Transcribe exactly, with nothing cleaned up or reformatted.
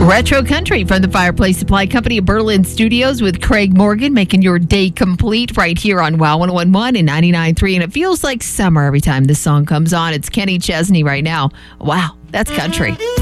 Retro Country from the Fireplace Supply Company of Berlin Studios with Craig Morgan, making your day complete right here on Wow one oh one point one and ninety-nine point three. And it feels like summer every time this song comes on. It's Kenny Chesney right now. Wow, that's country.